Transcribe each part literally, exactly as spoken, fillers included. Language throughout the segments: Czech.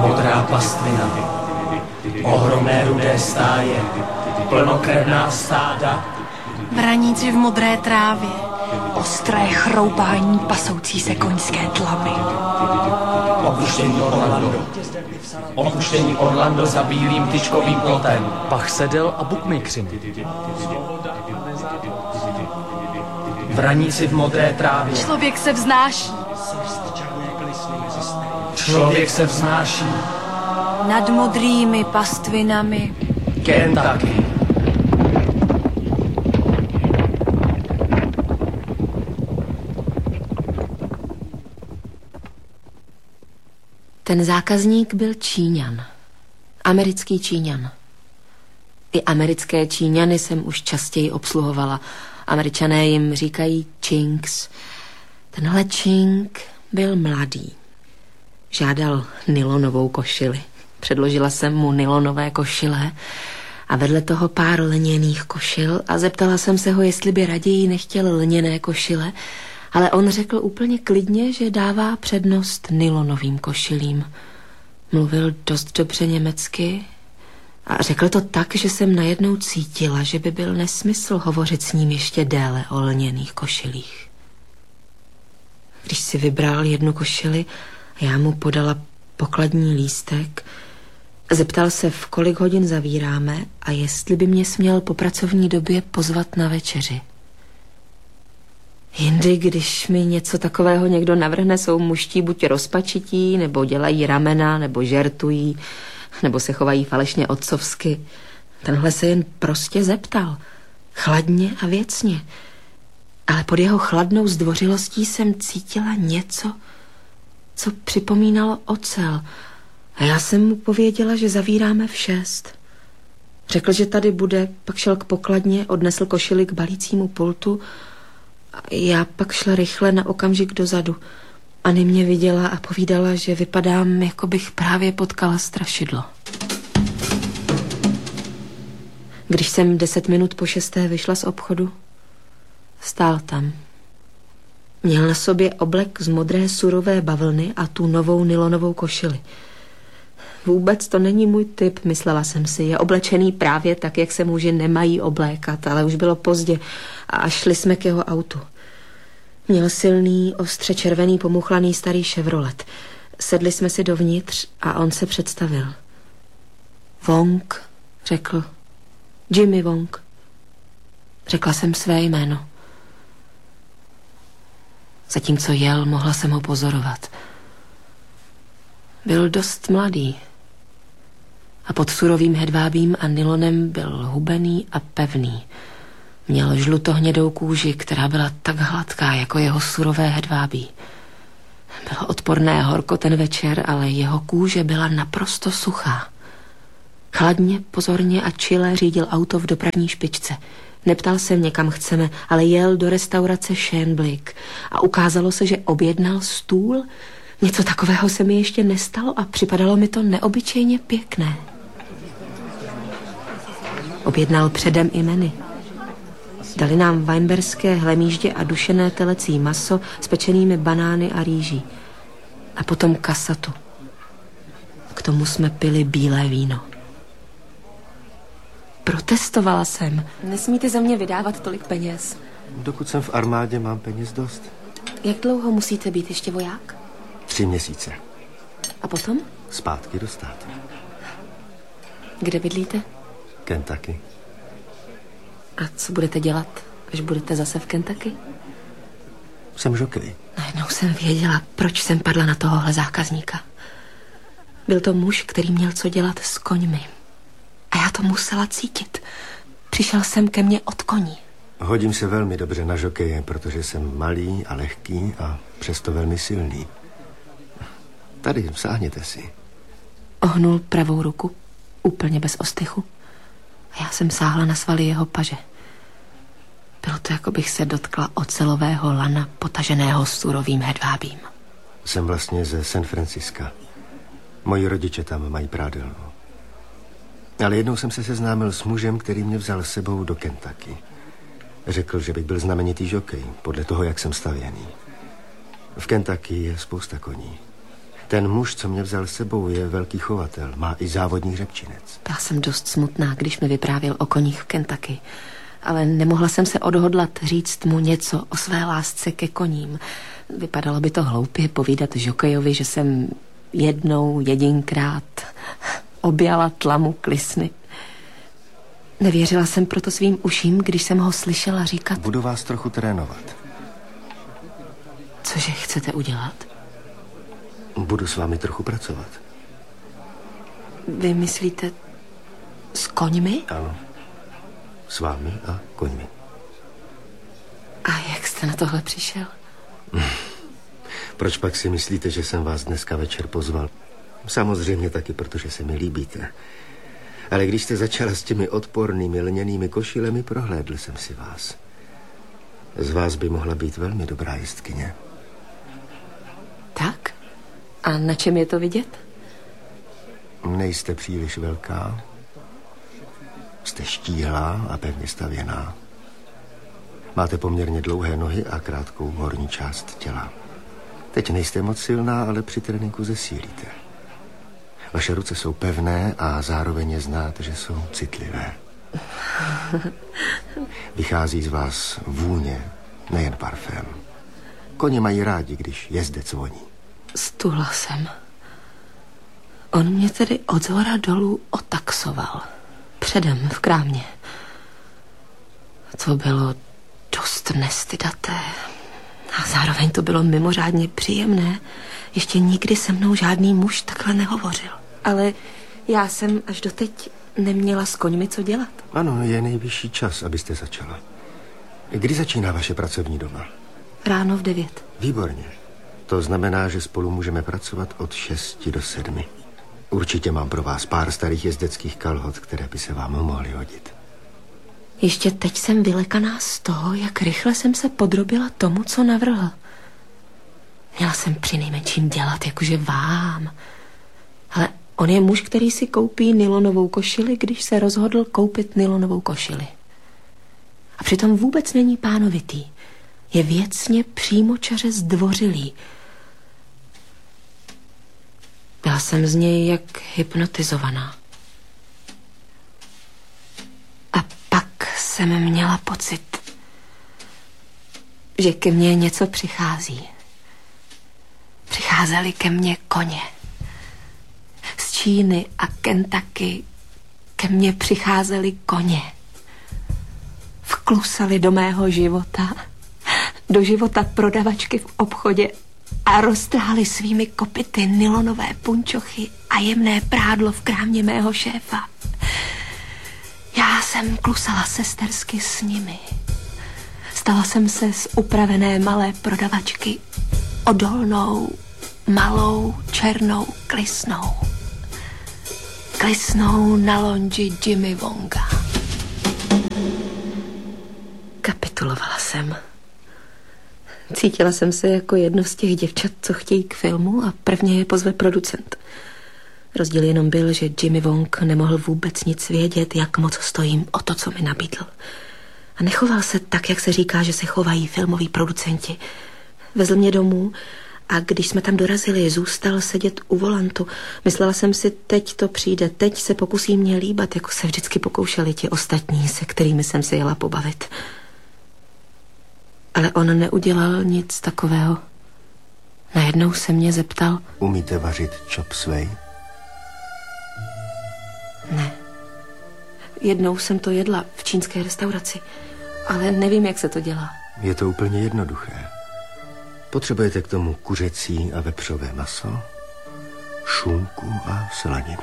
modrá pastvina, ohromné rudé stáje, plnokrevná stáda. Vraníci v modré trávě, ostré chroupání pasoucí se koňské tlamy. Opuštění Orlando. Opuštění Orlando za bílým tyčkovým plotem. Pach sedel a bukmejkřiny. Vraníci v modré trávě. Člověk se vznáší. Člověk se vznáší. Nad modrými pastvinami. Kentucky. Ten zákazník byl Číňan. Americký Číňan. I americké Číňany jsem už častěji obsluhovala. Američané jim říkají Chinks. Tenhle Chink byl mladý. Žádal nylonovou košili. Předložila jsem mu nylonové košile a vedle toho pár lněných košil a zeptala jsem se ho, jestli by raději nechtěl lněné košile, ale on řekl úplně klidně, že dává přednost nylonovým košilím. Mluvil dost dobře německy a řekl to tak, že jsem najednou cítila, že by byl nesmysl hovořit s ním ještě déle o lněných košilích. Když si vybral jednu košili, já mu podala pokladní lístek, zeptal se, v kolik hodin zavíráme a jestli by mě směl po pracovní době pozvat na večeři. Jindy, když mi něco takového někdo navrhne, jsou mužtí buď rozpačití, nebo dělají ramena, nebo žertují, nebo se chovají falešně otcovsky. Tenhle se jen prostě zeptal. Chladně a věcně. Ale pod jeho chladnou zdvořilostí jsem cítila něco, co připomínalo ocel. A já jsem mu pověděla, že zavíráme v šest. Řekl, že tady bude, pak šel k pokladně, odnesl košili k balícímu pultu. A já pak šla rychle na okamžik dozadu. Anny mě viděla a povídala, že vypadám, jako bych právě potkala strašidlo. Když jsem deset minut po šesté vyšla z obchodu, stál tam. Měl na sobě oblek z modré surové bavlny a tu novou nylonovou košili. Vůbec to není můj typ, myslela jsem si. Je oblečený právě tak, jak se muži nemají oblékat, ale už bylo pozdě a šli jsme k jeho autu. Měl silný, ostře červený, pomuchlaný starý Chevrolet. Sedli jsme si dovnitř a on se představil. Wong, řekl. Jimmy Wong. Řekla jsem své jméno. Zatímco jel, mohla jsem ho pozorovat. Byl dost mladý. A pod surovým hedvábím a nylonem byl hubený a pevný. Měl žlutohnědou kůži, která byla tak hladká, jako jeho surové hedvábí. Bylo odporné horko ten večer, ale jeho kůže byla naprosto suchá. Chladně, pozorně a čile řídil auto v dopravní špičce. Neptal se mě, kam chceme, ale jel do restaurace Shanblick a ukázalo se, že objednal stůl. Něco takového se mi ještě nestalo a připadalo mi to neobyčejně pěkné. Objednal předem i menu. Dali nám weinberské hlemýždě a dušené telecí maso s pečenými banány a rýží. A potom kasatu. K tomu jsme pili bílé víno. Protestovala jsem. Nesmíte za mě vydávat tolik peněz. Dokud jsem v armádě, mám peněz dost. Jak dlouho musíte být ještě voják? Tři měsíce. A potom? Zpátky do státu. Kde bydlíte? Kentucky. A co budete dělat, až budete zase v Kentucky? Jsem žokej. Najednou jsem věděla, proč jsem padla na tohohle zákazníka. Byl to muž, který měl co dělat s koňmi. A já to musela cítit. Přišel jsem ke mně od koní. Hodím se velmi dobře na žokeje, protože jsem malý a lehký a přesto velmi silný. Tady, sáhněte si. Ohnul pravou ruku, úplně bez ostychu. A já jsem sáhla na svaly jeho paže. Bylo to, jako bych se dotkla ocelového lana potaženého surovým hedvábím. Jsem vlastně ze San Francisca. Moji rodiče tam mají prádelnu. Ale jednou jsem se seznámil s mužem, který mě vzal s sebou do Kentucky. Řekl, že bych byl znamenitý žokej, podle toho, jak jsem stavěný. V Kentucky je spousta koní. Ten muž, co mě vzal s sebou, je velký chovatel. Má i závodní hřebčinec. Byla jsem dost smutná, když mi vyprávěl o koních v Kentucky. Ale nemohla jsem se odhodlat říct mu něco o své lásce ke koním. Vypadalo by to hloupě povídat žokejovi, že jsem jednou, jedinkrát objala tlamu klisny. Nevěřila jsem proto svým uším, když jsem ho slyšela říkat... Budu vás trochu trénovat. Cože chcete udělat? Budu s vámi trochu pracovat. Vy myslíte s koňmi? Ano. S vámi a koňmi. A jak jste na tohle přišel? Proč pak si myslíte, že jsem vás dneska večer pozval? Samozřejmě taky, protože se mi líbíte. Ale když jste začala s těmi odpornými lněnými košilemi, prohlédl jsem si vás. Z vás by mohla být velmi dobrá jestkyně. Tak? A na čem je to vidět? Nejste příliš velká. Jste štíhlá a pevně stavěná. Máte poměrně dlouhé nohy a krátkou horní část těla. Teď nejste moc silná, ale při tréninku zesílíte. Vaše ruce jsou pevné a zároveň je znát, že jsou citlivé. Vychází z vás vůně, nejen parfém. Koně mají rádi, když jezdec voní. Stuhla jsem. On mě tedy od zhora dolů otaxoval. Předem v krámě. To bylo dost nestydaté. A zároveň to bylo mimořádně příjemné. Ještě nikdy se mnou žádný muž takhle nehovořil. Ale já jsem až doteď neměla s koňmi co dělat. Ano, je nejvyšší čas, abyste začala. Kdy začíná vaše pracovní doba? Ráno v devět. Výborně. To znamená, že spolu můžeme pracovat od šesti do sedmi. Určitě mám pro vás pár starých jezdeckých kalhot, které by se vám mohly hodit. Ještě teď jsem vylekaná z toho, jak rychle jsem se podrobila tomu, co navrhl. Měla jsem přinejmenším dělat, jakože vám. Ale on je muž, který si koupí nylonovou košili, když se rozhodl koupit nylonovou košili. A přitom vůbec není pánovitý. Je věcně přímočaře zdvořilý. Byla jsem z něj jak hypnotizovaná. A pak jsem měla pocit, že ke mně něco přichází. Přicházely ke mně koně. Z Číny a Kentucky ke mně přicházely koně. Vklusali do mého života, do života prodavačky v obchodě a roztrhali svými kopyty nylonové punčochy a jemné prádlo v krámě mého šéfa. Já jsem klusala sestersky s nimi. Stala jsem se z upravené malé prodavačky odolnou, malou, černou klisnou. Klisnou na lonži Jimmy Wonga. Kapitulovala jsem. Cítila jsem se jako jedno z těch děvčat, co chtějí k filmu a prvně je pozve producent. Rozdíl jenom byl, že Jimmy Wong nemohl vůbec nic vědět, jak moc stojím o to, co mi nabídl. A nechoval se tak, jak se říká, že se chovají filmoví producenti. Vezl mě domů a když jsme tam dorazili, zůstal sedět u volantu. Myslela jsem si, teď to přijde, teď se pokusí mě líbat, jako se vždycky pokoušeli ti ostatní, se kterými jsem se jela pobavit. Ale on neudělal nic takového. Najednou se mě zeptal... Umíte vařit chop suey? Ne. Jednou jsem to jedla v čínské restauraci, ale nevím, jak se to dělá. Je to úplně jednoduché. Potřebujete k tomu kuřecí a vepřové maso, šunku a slaninu.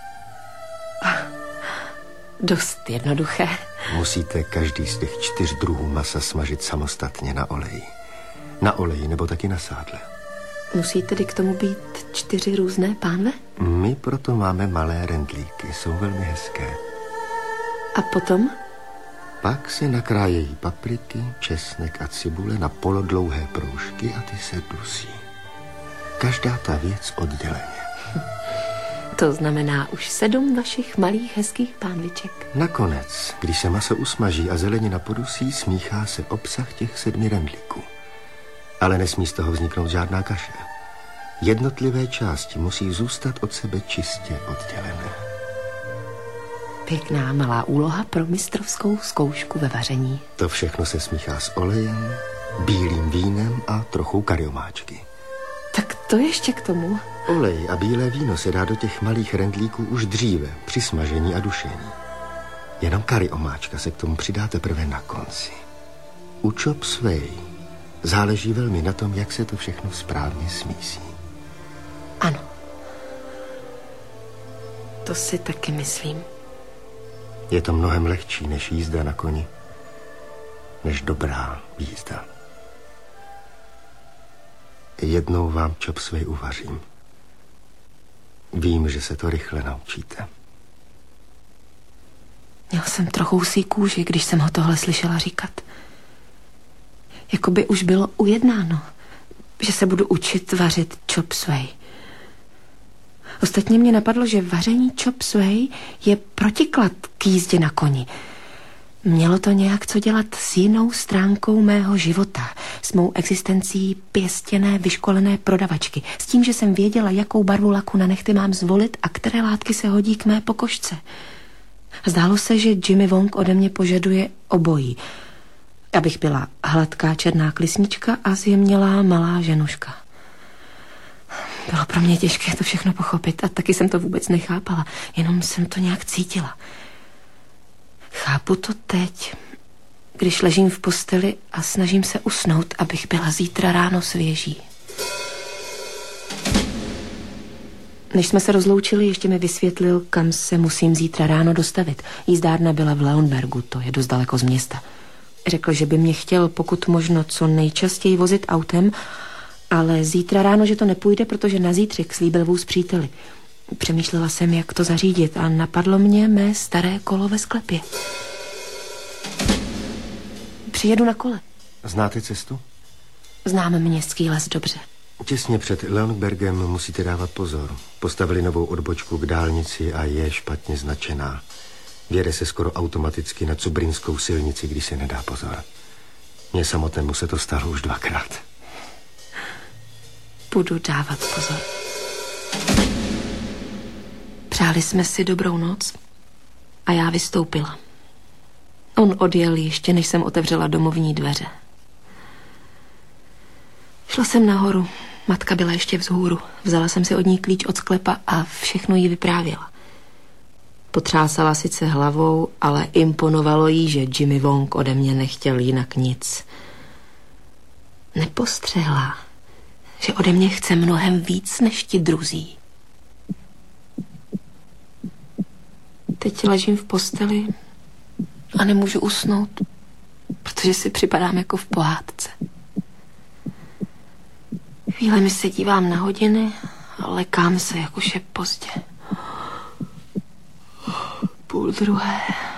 Dost jednoduché. Musíte každý z těch čtyř druhů masa smažit samostatně na oleji. Na oleji nebo taky na sádle. Musí tedy k tomu být čtyři různé pánve? My proto máme malé rendlíky, jsou velmi hezké. A potom? Pak se nakrájejí papriky, česnek a cibule na polodlouhé proužky a ty se dusí. Každá ta věc odděleně. To znamená už sedm vašich malých hezkých pánviček. Nakonec, když se maso usmaží a zelenina podusí, smíchá se obsah těch sedmi rendlíků. Ale nesmí z toho vzniknout žádná kaše. Jednotlivé části musí zůstat od sebe čistě oddělené. Pěkná malá úloha pro mistrovskou zkoušku ve vaření. To všechno se smíchá s olejem, bílým vínem a trochou kariomáčky. Tak to ještě k tomu. Olej a bílé víno se dá do těch malých rendlíků už dříve, při smažení a dušení. Jenom kariomáčka se k tomu přidá teprve na konci. U chop suey záleží velmi na tom, jak se to všechno správně smísí. Ano. To si taky myslím. Je to mnohem lehčí než jízda na koni. Než dobrá jízda. Jednou vám chop suey uvařím. Vím, že se to rychle naučíte. Měl jsem trochu husí kůži, když jsem ho tohle slyšela říkat. Jakoby už bylo ujednáno, že se budu učit vařit chop suey. Ostatně mě napadlo, že vaření chop suey je protiklad k jízdě na koni. Mělo to nějak co dělat s jinou stránkou mého života, s mou existencí pěstěné, vyškolené prodavačky, s tím, že jsem věděla, jakou barvu laku na nehty mám zvolit a které látky se hodí k mé pokožce. Zdálo se, že Jimmy Wong ode mě požaduje obojí. Abych byla hladká černá klisnička a zjemnělá malá ženuška. Bylo pro mě těžké to všechno pochopit a taky jsem to vůbec nechápala, jenom jsem to nějak cítila. Chápu to teď, když ležím v posteli a snažím se usnout, abych byla zítra ráno svěží. Než jsme se rozloučili, ještě mi vysvětlil, kam se musím zítra ráno dostavit. Jízdárna byla v Leonbergu, to je dost daleko z města. Řekl, že by mě chtěl pokud možno co nejčastěji vozit autem, ale zítra ráno, že to nepůjde, protože na zítřek slíbil vůz příteli. Přemýšlela jsem, jak to zařídit a napadlo mě mé staré kolo ve sklepě. Přijedu na kole. Znáte cestu? Znám městský les dobře. Těsně před Leonbergem musíte dávat pozor. Postavili novou odbočku k dálnici a je špatně značená. Vjede se skoro automaticky na Cubrinskou silnici, když se nedá pozor. Mně samotnému se to stalo už dvakrát. Budu dávat pozor. Přáli jsme si dobrou noc a já vystoupila. On odjel ještě, než jsem otevřela domovní dveře. Šla jsem nahoru, matka byla ještě vzhůru. Vzala jsem si od ní klíč od sklepa a všechno jí vyprávěla. Potřásala sice hlavou, ale imponovalo jí, že Jimmy Wong ode mě nechtěl jinak nic. Nepostřehla, že ode mě chce mnohem víc než ti druzí. Teď ležím v posteli a nemůžu usnout, protože si připadám jako v pohádce. Chvílemi se dívám na hodiny a lekám se, jak už je pozdě. Půl druhé.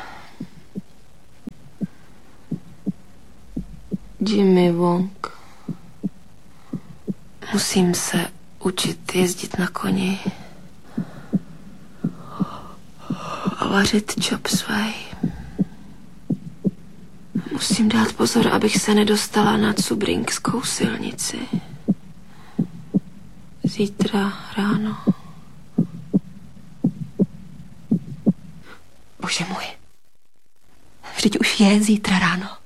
Jimmy Wong. Musím se učit jezdit na koni a vařit chop suey. Musím dát pozor, abych se nedostala na Cubrinskou silnici. Zítra ráno. Bože můj. Vždyť už je zítra ráno.